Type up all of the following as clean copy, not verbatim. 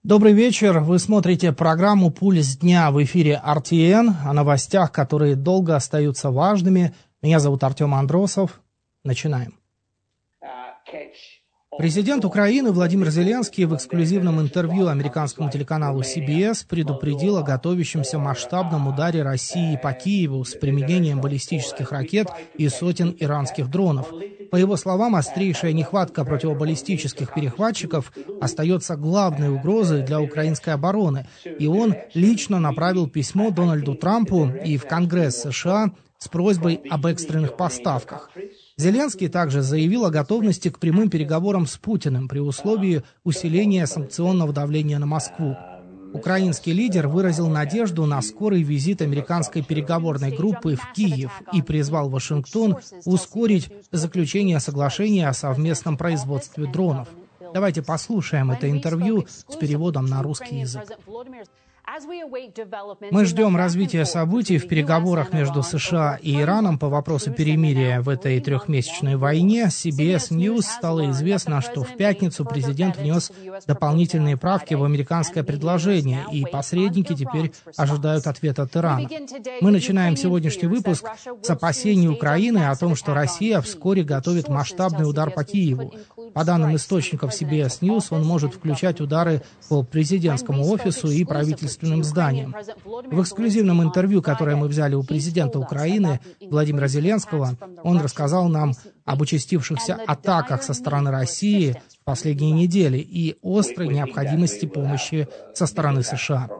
Добрый вечер. Вы смотрите программу «Пульс дня» в эфире RTN о новостях, которые долго остаются важными. Меня зовут Артем Андросов. Начинаем. Президент Украины Владимир Зеленский в эксклюзивном интервью американскому телеканалу CBS предупредил о готовящемся масштабном ударе России по Киеву с применением баллистических ракет и сотен иранских дронов. По его словам, острейшая нехватка противобаллистических перехватчиков остается главной угрозой для украинской обороны, и он лично направил письмо Дональду Трампу и в Конгресс США с просьбой об экстренных поставках. Зеленский также заявил о готовности к прямым переговорам с Путиным при условии усиления санкционного давления на Москву. Украинский лидер выразил надежду на скорый визит американской переговорной группы в Киев и призвал Вашингтон ускорить заключение соглашения о совместном производстве дронов. Давайте послушаем это интервью с переводом на русский язык. Мы ждем развития событий в переговорах между США и Ираном по вопросу перемирия в этой трехмесячной войне. CBS News стало известно, что в пятницу президент внес дополнительные правки в американское предложение, и посредники теперь ожидают ответа от Ирана. Мы начинаем сегодняшний выпуск с опасений Украины о том, что Россия вскоре готовит масштабный удар по Киеву. По данным источников CBS News, он может включать удары по президентскому офису и правительственным зданиям. В эксклюзивном интервью, которое мы взяли у президента Украины Владимира Зеленского, он рассказал нам об участившихся атаках со стороны России в последние недели и острой необходимости помощи со стороны США.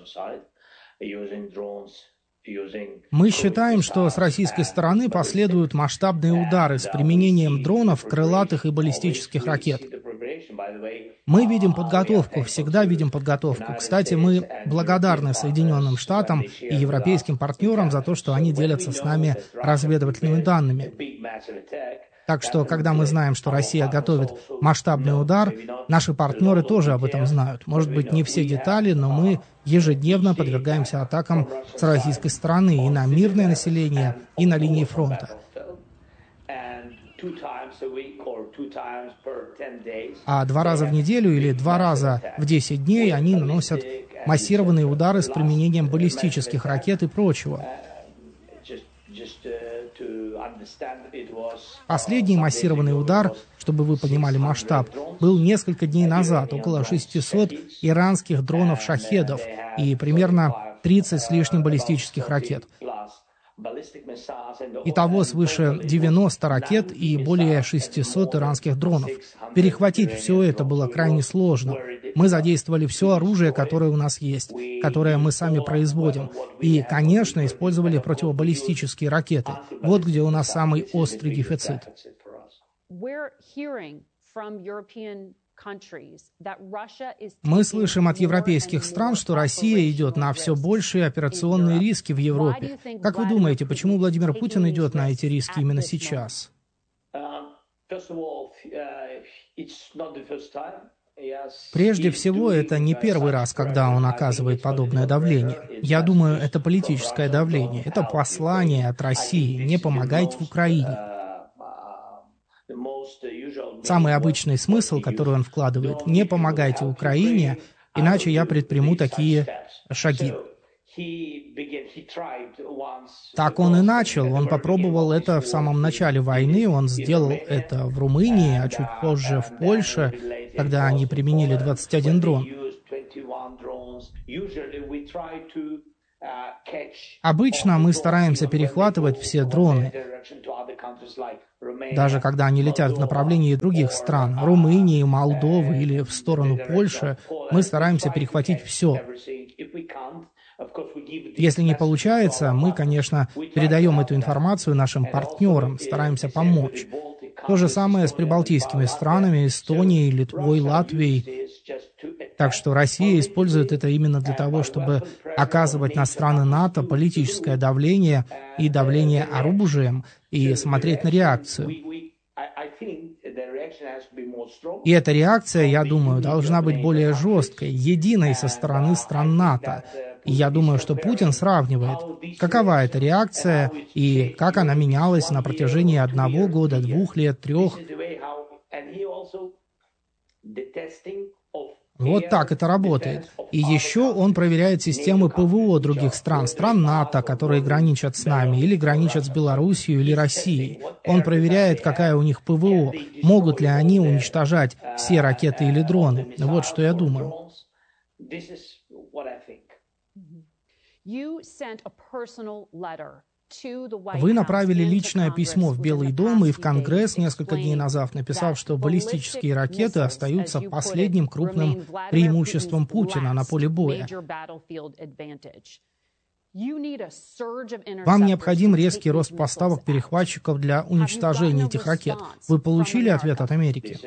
Мы считаем, что с российской стороны последуют масштабные удары с применением дронов, крылатых и баллистических ракет. Мы видим подготовку, всегда видим подготовку. Кстати, мы благодарны Соединенным Штатам и европейским партнерам за то, что они делятся с нами разведывательными данными. Так что, когда мы знаем, что Россия готовит масштабный удар, наши партнеры тоже об этом знают. Может быть, не все детали, но мы ежедневно подвергаемся атакам с российской стороны и на мирное население, и на линии фронта. А 2 раза в неделю или 2 раза в 10 дней они наносят массированные удары с применением баллистических ракет и прочего. Последний массированный удар, чтобы вы понимали масштаб, был несколько дней назад, около 600 иранских дронов «Шахедов» и примерно 30 с лишним баллистических ракет. Итого свыше 90 ракет и более 600 иранских дронов. Перехватить все это было крайне сложно. Мы задействовали все оружие, которое у нас есть, которое мы сами производим. И, конечно, использовали противобаллистические ракеты. Вот где у нас самый острый дефицит. Мы слышим от европейских стран, что Россия идет на все большие операционные риски в Европе. Как вы думаете, почему Владимир Путин идет на эти риски именно сейчас? Прежде всего, это не первый раз, когда он оказывает подобное давление. Я думаю, это политическое давление. Это послание от России: не помогайте Украине. Самый обычный смысл, который он вкладывает: не помогайте Украине, иначе я предприму такие шаги. Так он и начал. Он попробовал это в самом начале войны. Он сделал это в Румынии, а чуть позже в Польше, когда они применили 21 дрон. Обычно мы стараемся перехватывать все дроны, даже когда они летят в направлении других стран, Румынии, Молдовы или в сторону Польши, мы стараемся перехватить все. Если не получается, мы, конечно, передаем эту информацию нашим партнерам, стараемся помочь. То же самое с прибалтийскими странами, Эстонией, Литвой, Латвией. Так что Россия использует это именно для того, чтобы оказывать на страны НАТО политическое давление и давление оружием, и смотреть на реакцию. И эта реакция, я думаю, должна быть более жесткой, единой со стороны стран НАТО. И я думаю, что Путин сравнивает, какова эта реакция и как она менялась на протяжении 1 года, 2 лет, 3. Вот так это работает. И еще он проверяет системы ПВО других стран, стран НАТО, которые граничат с нами, или граничат с Белоруссией или Россией. Он проверяет, какая у них ПВО, могут ли они уничтожать все ракеты или дроны. Вот что я думаю. Вы направили личное письмо в Белый дом и в Конгресс несколько дней назад, написав, что баллистические ракеты остаются последним крупным преимуществом Путина на поле боя. Вам необходим резкий рост поставок перехватчиков для уничтожения этих ракет. Вы получили ответ от Америки?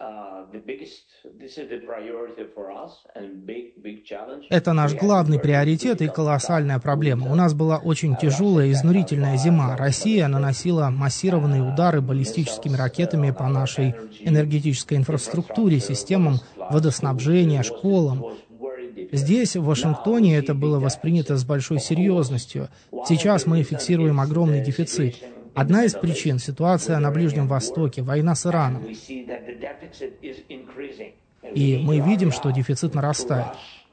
Это наш главный приоритет и колоссальная проблема. У нас была очень тяжелая и изнурительная зима. Россия наносила массированные удары баллистическими ракетами по нашей энергетической инфраструктуре, системам водоснабжения, школам. Здесь, в Вашингтоне, это было воспринято с большой серьезностью. Сейчас мы фиксируем огромный дефицит. Одна из причин – ситуация на Ближнем Востоке, война с Ираном. И мы видим, что дефицит нарастает.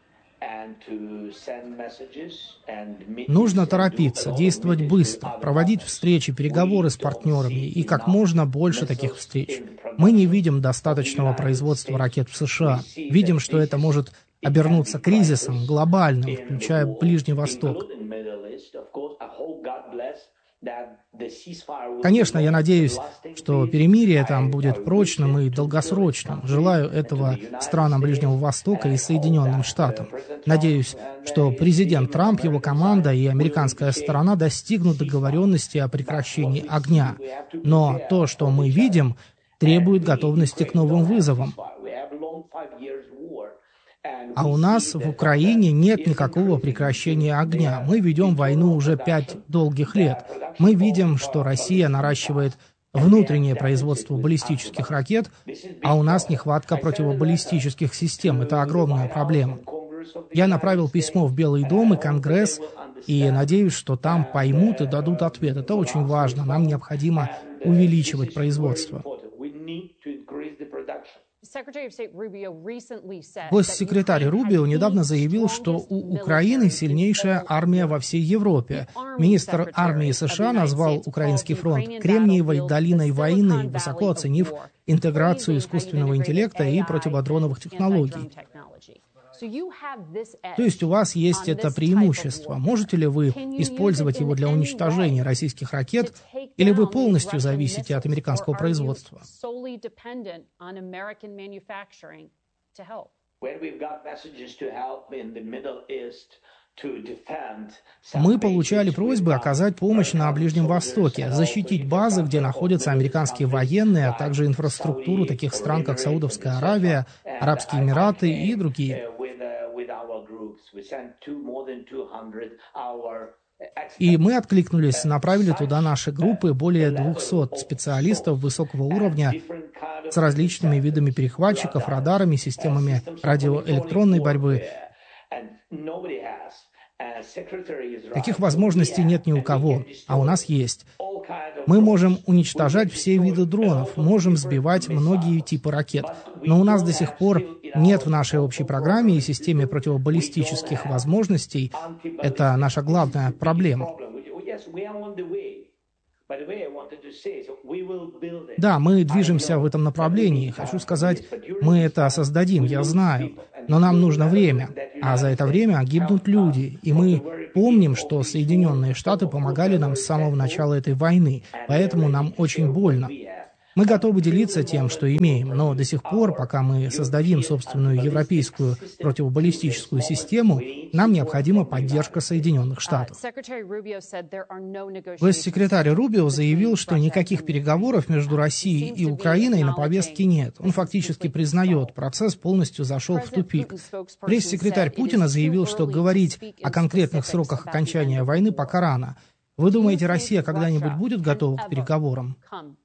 Нужно торопиться, действовать быстро, проводить встречи, переговоры с партнерами и как можно больше таких встреч. Мы не видим достаточного производства ракет в США. Видим, что это может обернуться кризисом глобальным, включая Ближний Восток. Конечно, я надеюсь, что перемирие там будет прочным и долгосрочным. Желаю этого странам Ближнего Востока и Соединенным Штатам. Надеюсь, что президент Трамп, его команда и американская сторона достигнут договоренности о прекращении огня. Но то, что мы видим, требует готовности к новым вызовам. А у нас в Украине нет никакого прекращения огня. Мы ведем войну уже 5 долгих лет. Мы видим, что Россия наращивает внутреннее производство баллистических ракет, а у нас нехватка противобаллистических систем. Это огромная проблема. Я направил письмо в Белый дом и Конгресс, и надеюсь, что там поймут и дадут ответ. Это очень важно. Нам необходимо увеличивать производство. Госсекретарь Рубио недавно заявил, что у Украины сильнейшая армия во всей Европе. Министр армии США назвал украинский фронт «Кремниевой долиной войны», высоко оценив интеграцию искусственного интеллекта и противодроновых технологий. То есть у вас есть это преимущество. Можете ли вы использовать его для уничтожения российских ракет, или вы полностью зависите от американского производства? Мы получали просьбы оказать помощь на Ближнем Востоке, защитить базы, где находятся американские военные, а также инфраструктуру таких стран, как Саудовская Аравия, Арабские Эмираты и другие. И мы откликнулись, направили туда наши группы, более 200 специалистов высокого уровня с различными видами перехватчиков, радарами, системами радиоэлектронной борьбы. Таких возможностей нет ни у кого, а у нас есть. Мы можем уничтожать все виды дронов, можем сбивать многие типы ракет, но у нас до сих пор нет в нашей общей программе и системе противобаллистических возможностей. Это наша главная проблема. Да, мы движемся в этом направлении. Хочу сказать, мы это создадим, я знаю. Но нам нужно время, а за это время гибнут люди. И мы помним, что Соединенные Штаты помогали нам с самого начала этой войны, поэтому нам очень больно. Мы готовы делиться тем, что имеем, но до сих пор, пока мы создадим собственную европейскую противобаллистическую систему, нам необходима поддержка Соединенных Штатов. Госсекретарь Рубио заявил, что никаких переговоров между Россией и Украиной на повестке нет. Он фактически признает, процесс полностью зашел в тупик. Пресс-секретарь Путина заявил, что говорить о конкретных сроках окончания войны пока рано. Вы думаете, Россия когда-нибудь будет готова к переговорам?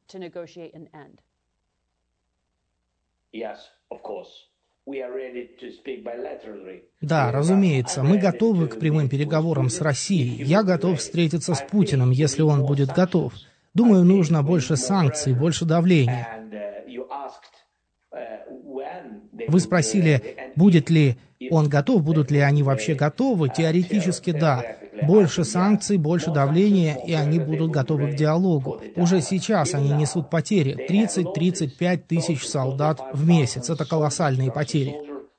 Да, разумеется, мы готовы к прямым переговорам с Россией. Я готов встретиться с Путиным, если он будет готов. Думаю, нужно больше санкций, больше давления. Вы спросили, будет ли он готов, будут ли они вообще готовы? Теоретически да. Больше санкций, больше давления, и они будут готовы к диалогу. Уже сейчас они несут потери. 30-35 тысяч солдат в месяц. Это колоссальные потери.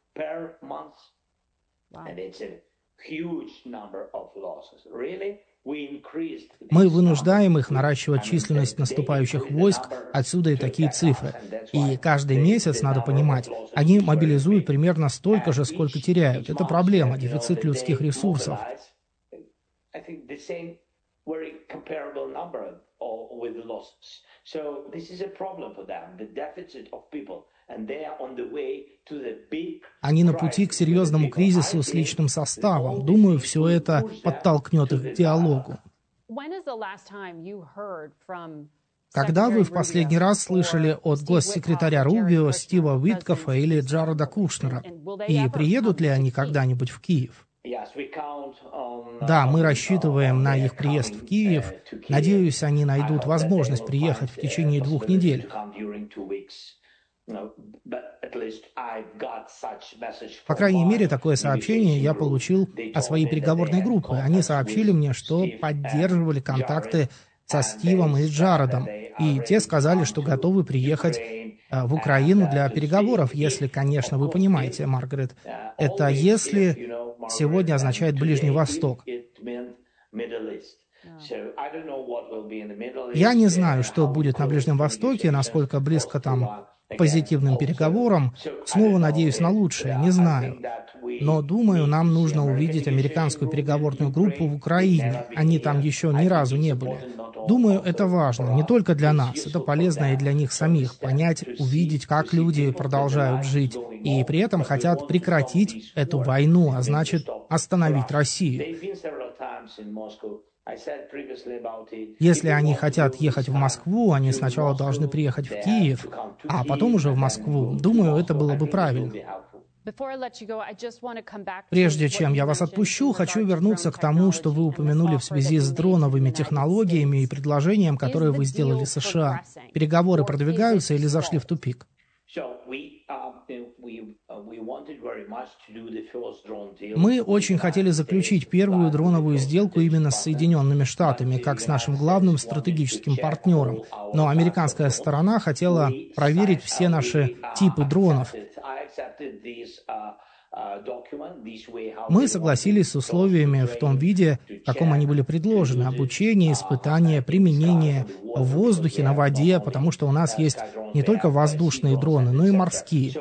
Мы вынуждаем их наращивать численность наступающих войск, отсюда и такие цифры. И каждый месяц, надо понимать, они мобилизуют примерно столько же, сколько теряют. Это проблема, дефицит людских ресурсов. Они на пути к серьезному кризису с личным составом. Думаю, все это подтолкнет их к диалогу. Когда вы в последний раз слышали от госсекретаря Рубио, Стива Уиткофа или Джареда Кушнера? И приедут ли они когда-нибудь в Киев? Да, мы рассчитываем на их приезд в Киев. Надеюсь, они найдут возможность приехать в течение 2 недель. По крайней мере, такое сообщение я получил от своей переговорной группы. Они сообщили мне, что поддерживали контакты со Стивом и Джаредом. И те сказали, что готовы приехать в Украину для переговоров, если, конечно, вы понимаете, Маргарет. Это «если» сегодня означает Ближний Восток. Я не знаю, что будет на Ближнем Востоке, насколько близко там к позитивным переговорам. Снова надеюсь на лучшее, не знаю. Но, думаю, нам нужно увидеть американскую переговорную группу в Украине. Они там еще ни разу не были. Думаю, это важно, не только для нас, это полезно и для них самих, понять, увидеть, как люди продолжают жить, и при этом хотят прекратить эту войну, а значит, остановить Россию. Если они хотят ехать в Москву, они сначала должны приехать в Киев, а потом уже в Москву. Думаю, это было бы правильно. Прежде чем я вас отпущу, хочу вернуться к тому, что вы упомянули в связи с дроновыми технологиями и предложением, которое вы сделали США. Переговоры продвигаются или зашли в тупик? Мы очень хотели заключить первую дроновую сделку именно с Соединенными Штатами, как с нашим главным стратегическим партнером. Но американская сторона хотела проверить все наши типы дронов. Мы согласились с условиями в том виде, в каком они были предложены: обучение, испытания, применение в воздухе, на воде, потому что у нас есть не только воздушные дроны, но и морские.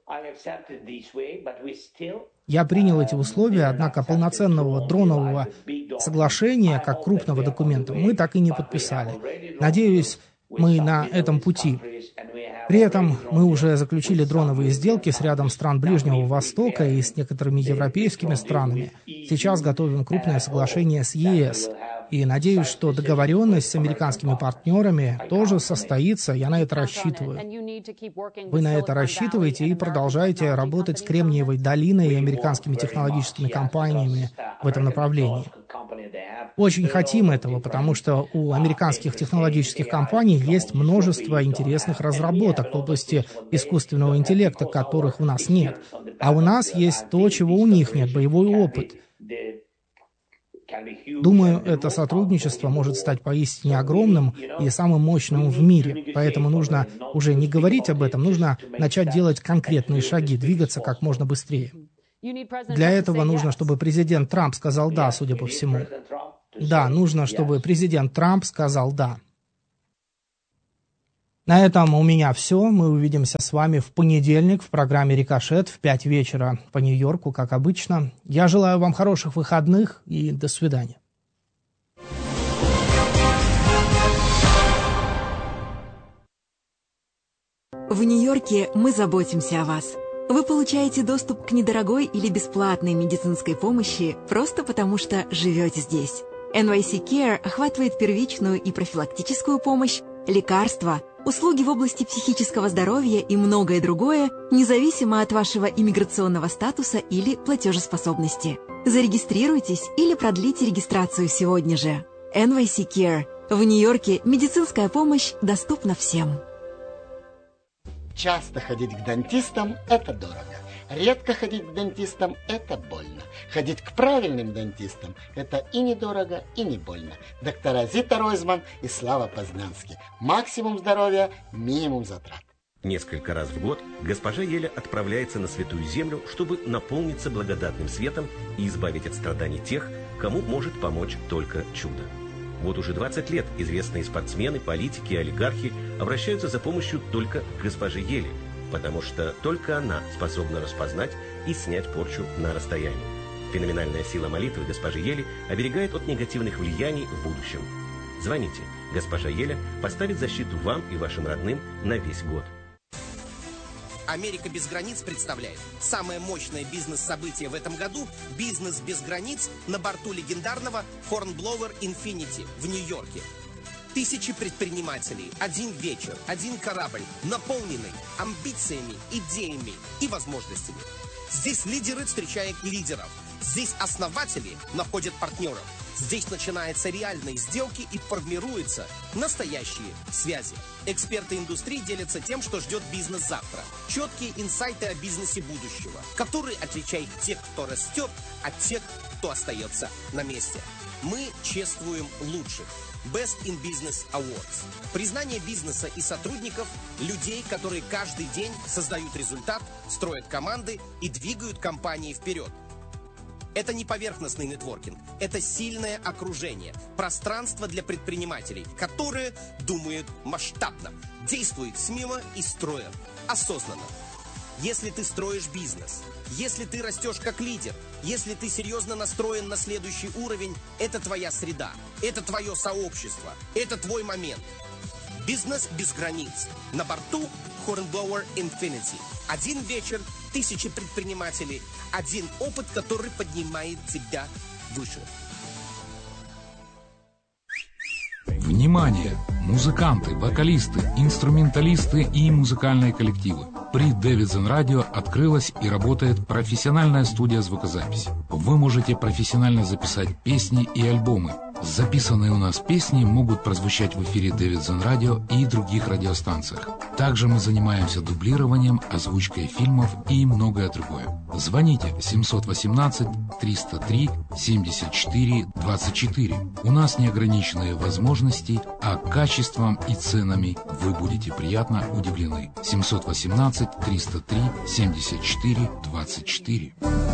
Я принял эти условия, однако полноценного дронового соглашения, как крупного документа, мы так и не подписали. Надеюсь, мы на этом пути. При этом мы уже заключили дроновые сделки с рядом стран Ближнего Востока и с некоторыми европейскими странами. Сейчас готовим крупное соглашение с ЕС. И надеюсь, что договоренность с американскими партнерами тоже состоится, я на это рассчитываю. Вы на это рассчитываете и продолжаете работать с Кремниевой долиной и американскими технологическими компаниями в этом направлении. Очень хотим этого, потому что у американских технологических компаний есть множество интересных разработок в области искусственного интеллекта, которых у нас нет. А у нас есть то, чего у них нет — боевой опыт. Думаю, это сотрудничество может стать поистине огромным и самым мощным в мире. Поэтому нужно уже не говорить об этом, нужно начать делать конкретные шаги, двигаться как можно быстрее. Для этого нужно, чтобы президент Трамп сказал «да», судя по всему. Да, нужно, чтобы президент Трамп сказал «да». На этом у меня все. Мы увидимся с вами в понедельник в программе «Рикошет» в 5 вечера по Нью-Йорку, как обычно. Я желаю вам хороших выходных и до свидания. В Нью-Йорке мы заботимся о вас. Вы получаете доступ к недорогой или бесплатной медицинской помощи просто потому, что живете здесь. NYC Care охватывает первичную и профилактическую помощь, лекарства, услуги в области психического здоровья и многое другое, независимо от вашего иммиграционного статуса или платежеспособности. Зарегистрируйтесь или продлите регистрацию сегодня же. NYC Care. В Нью-Йорке медицинская помощь доступна всем. Часто ходить к дантистам – это дорого. Редко ходить к дантистам – это больно. Ходить к правильным дантистам – это и недорого, и не больно. Доктора Зита Ройзман и Слава Познанский. Максимум здоровья, минимум затрат. Несколько раз в год госпожа Еля отправляется на Святую Землю, чтобы наполниться благодатным светом и избавить от страданий тех, кому может помочь только чудо. Вот уже 20 лет известные спортсмены, политики и олигархи обращаются за помощью только к госпоже Еле, потому что только она способна распознать и снять порчу на расстоянии. Феноменальная сила молитвы госпожи Ели оберегает от негативных влияний в будущем. Звоните. Госпожа Еля поставит защиту вам и вашим родным на весь год. Америка без границ представляет самое мощное бизнес-событие в этом году – «Бизнес без границ» на борту легендарного Hornblower Infinity в Нью-Йорке. Тысячи предпринимателей, один вечер, один корабль, наполненный амбициями, идеями и возможностями. Здесь лидеры встречают лидеров, здесь основатели находят партнеров, здесь начинаются реальные сделки и формируются настоящие связи. Эксперты индустрии делятся тем, что ждет бизнес завтра. Четкие инсайты о бизнесе будущего, которые отличают тех, кто растет, от тех, кто остается на месте. Мы чествуем лучших. Best in Business Awards. Признание бизнеса и сотрудников, людей, которые каждый день создают результат, строят команды и двигают компании вперед. Это не поверхностный нетворкинг, это сильное окружение, пространство для предпринимателей, которые думают масштабно, действуют смело и строят осознанно. Если ты строишь бизнес, если ты растешь как лидер, если ты серьезно настроен на следующий уровень, это твоя среда, это твое сообщество, это твой момент. Бизнес без границ. На борту Hornblower Infinity. Один вечер, тысячи предпринимателей, один опыт, который поднимает тебя выше. Внимание! Музыканты, вокалисты, инструменталисты и музыкальные коллективы. При Davidson Radio открылась и работает профессиональная студия звукозаписи. Вы можете профессионально записать песни и альбомы. Записанные у нас песни могут прозвучать в эфире Davidson Radio и других радиостанциях. Также мы занимаемся дублированием, озвучкой фильмов и многое другое. Звоните 718-303-74-24. У нас неограниченные возможности, а качеством и ценами вы будете приятно удивлены. 718-303-74-24.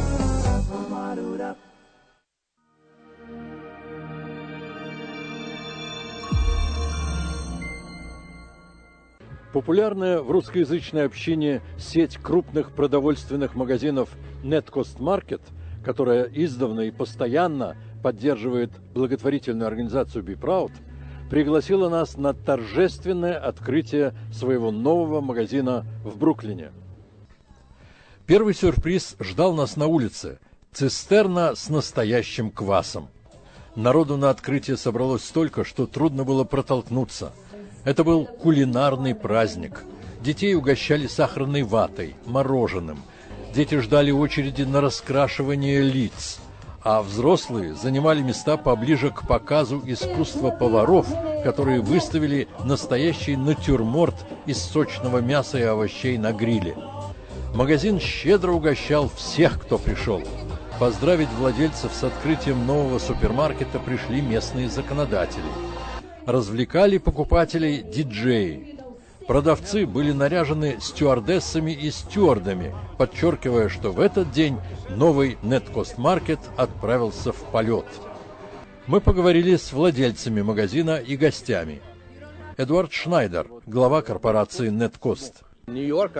Популярная в русскоязычной общине сеть крупных продовольственных магазинов Netcost Market, которая издавна и постоянно поддерживает благотворительную организацию Be Proud, пригласила нас на торжественное открытие своего нового магазина в Бруклине. Первый сюрприз ждал нас на улице – цистерна с настоящим квасом. Народу на открытие собралось столько, что трудно было протолкнуться. Это был кулинарный праздник. Детей угощали сахарной ватой, мороженым. Дети ждали очереди на раскрашивание лиц, а взрослые занимали места поближе к показу искусства поваров, которые выставили настоящий натюрморт из сочного мяса и овощей на гриле. Магазин щедро угощал всех, кто пришел. Поздравить владельцев с открытием нового супермаркета пришли местные законодатели. Развлекали покупателей диджеи. Продавцы были наряжены стюардессами и стюардами, подчеркивая, что в этот день новый Netcost Market отправился в полет. Мы поговорили с владельцами магазина и гостями. Эдуард Шнайдер, глава корпорации Netcost. Нью-Йорк